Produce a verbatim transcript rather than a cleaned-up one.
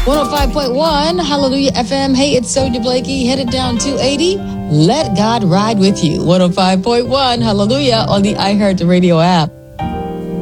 one oh five point one, Hallelujah F M. Hey, it's Sonia Blakey, headed down two eighty. Let God ride with you. one oh five point one, Hallelujah, on the iHeartRadio app.